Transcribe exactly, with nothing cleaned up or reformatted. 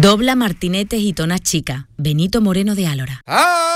Dobla, Martinete, Gitona Chica, Benito Moreno de Álora. ¡Ah!